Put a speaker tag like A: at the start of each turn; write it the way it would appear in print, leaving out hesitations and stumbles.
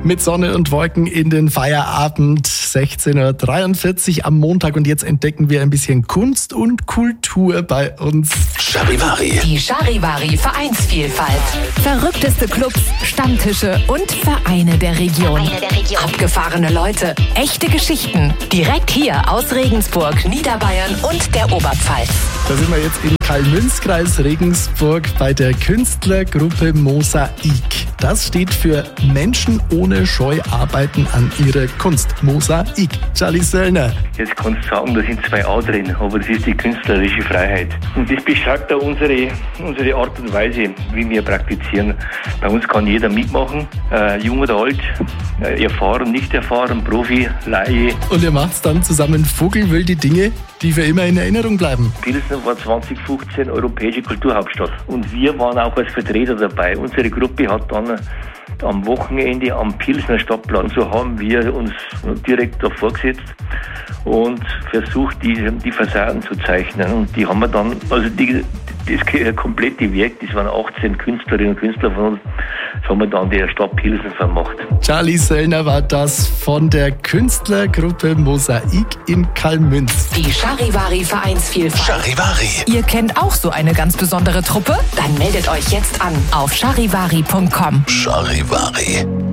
A: Mit Sonne und Wolken in den Feierabend, 16.43 Uhr am Montag. Und jetzt entdecken wir ein bisschen Kunst und Kultur bei uns.
B: Charivari.
C: Die Charivari Vereinsvielfalt. Verrückteste Clubs, Stammtische und Vereine der Region. Abgefahrene Leute, echte Geschichten. Direkt hier aus Regensburg, Niederbayern und der Oberpfalz.
A: Da sind wir jetzt im Karl-Münz-Kreis Regensburg bei der Künstlergruppe Mosaik. Das steht für Menschen ohne Scheu arbeiten an ihrer Kunst. Mosaik. Charlie Söllner.
D: Jetzt kannst du sagen, da sind zwei A drin, aber das ist die künstlerische Freiheit. Und das beschreibt auch unsere Art und Weise, wie wir praktizieren. Bei uns kann jeder mitmachen, jung oder alt, erfahren, nicht erfahren, Profi, Laie.
A: Und ihr macht dann zusammen vogelwilde Dinge, die für immer in Erinnerung bleiben.
D: Pilsen war 2015 europäische Kulturhauptstadt. Und wir waren auch als Vertreter dabei. Unsere Gruppe hat dann am Wochenende am Pilsener Stadtplan, so haben wir uns direkt davor gesetzt und versucht, die Fassaden zu zeichnen. Und die haben wir dann, also das komplette Werk, das waren 18 Künstlerinnen und Künstler von uns, das haben wir dann der Stadt Pilsen vermacht.
A: Charlie Söllner war das von der Künstlergruppe Mosaik in Karl-Münz.
C: Die Charivari Vereinsvielfalt.
B: Charivari.
C: Ihr kennt auch so eine ganz besondere Truppe? Dann meldet euch jetzt an auf charivari.com.
B: Charivari.